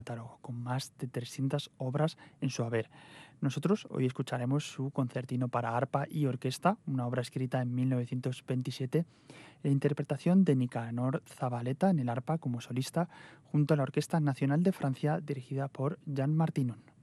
catálogo, con más de 300 obras en su haber. Nosotros hoy escucharemos su concertino para arpa y orquesta, una obra escrita en 1927, la interpretación de Nicanor Zabaleta en el arpa como solista, junto a la Orquesta Nacional de Francia dirigida por Jean Martinon.